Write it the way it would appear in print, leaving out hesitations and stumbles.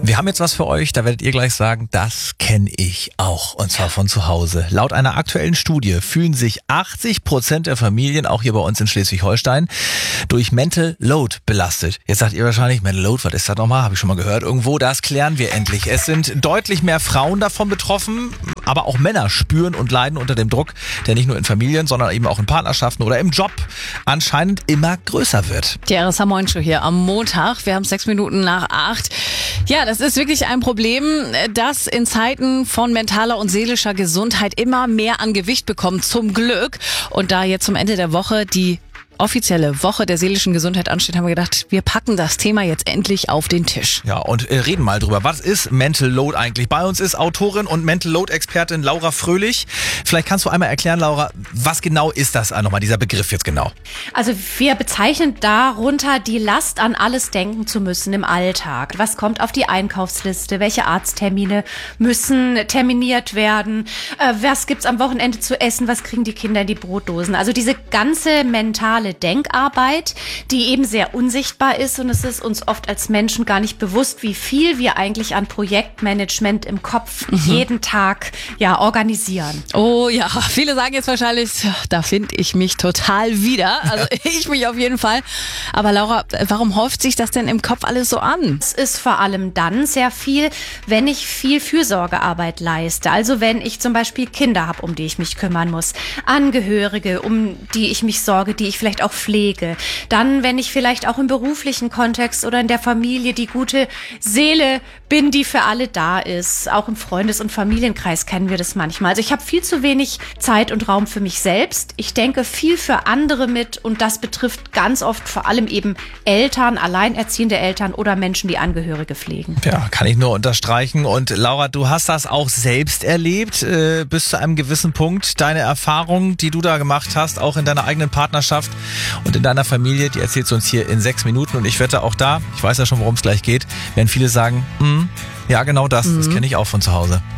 Wir haben jetzt was für euch, da werdet ihr gleich sagen, das kenne ich auch, und zwar von zu Hause. Laut einer aktuellen Studie fühlen sich 80% der Familien, auch hier bei uns in Schleswig-Holstein, durch Mental Load belastet. Jetzt sagt ihr wahrscheinlich, Mental Load, was ist das nochmal? Habe ich schon mal gehört irgendwo. Das klären wir endlich. Es sind deutlich mehr Frauen davon betroffen, aber auch Männer spüren und leiden unter dem Druck, der nicht nur in Familien, sondern eben auch in Partnerschaften oder im Job anscheinend immer größer wird. Die RSH Morning Show hier am Montag. Wir haben 6 Minuten nach 8. Ja, das ist wirklich ein Problem, das in Zeiten von mentaler und seelischer Gesundheit immer mehr an Gewicht bekommt, zum Glück. Und da jetzt zum Ende der Woche die offizielle Woche der seelischen Gesundheit ansteht, haben wir gedacht, wir packen das Thema jetzt endlich auf den Tisch. Ja, und reden mal drüber. Was ist Mental Load eigentlich? Bei uns ist Autorin und Mental Load-Expertin Laura Fröhlich. Vielleicht kannst du einmal erklären, Laura, was genau ist das nochmal, dieser Begriff jetzt genau? Also wir bezeichnen darunter die Last, an alles denken zu müssen im Alltag. Was kommt auf die Einkaufsliste? Welche Arzttermine müssen terminiert werden? Was gibt's am Wochenende zu essen? Was kriegen die Kinder in die Brotdosen? Also diese ganze mentale Denkarbeit, die eben sehr unsichtbar ist, und es ist uns oft als Menschen gar nicht bewusst, wie viel wir eigentlich an Projektmanagement im Kopf jeden Tag organisieren. Oh ja, viele sagen jetzt wahrscheinlich, da finde ich mich total wieder. Also ich mich auf jeden Fall. Aber Laura, warum häuft sich das denn im Kopf alles so an? Es ist vor allem dann sehr viel, wenn ich viel Fürsorgearbeit leiste. Also wenn ich zum Beispiel Kinder habe, um die ich mich kümmern muss, Angehörige, um die ich mich sorge, die ich vielleicht auch pflege. Dann, wenn ich vielleicht auch im beruflichen Kontext oder in der Familie die gute Seele bin, die für alle da ist. Auch im Freundes- und Familienkreis kennen wir das manchmal. Also ich habe viel zu wenig Zeit und Raum für mich selbst. Ich denke viel für andere mit, und das betrifft ganz oft vor allem eben Eltern, alleinerziehende Eltern oder Menschen, die Angehörige pflegen. Ja, kann ich nur unterstreichen. Und Laura, du hast das auch selbst erlebt, bis zu einem gewissen Punkt. Deine Erfahrungen, die du da gemacht hast, auch in deiner eigenen Partnerschaft und in deiner Familie, die erzählst du uns hier in 6 Minuten. Und ich wette auch da, ich weiß ja schon, worum es gleich geht, werden viele sagen, ja genau das kenne ich auch von zu Hause.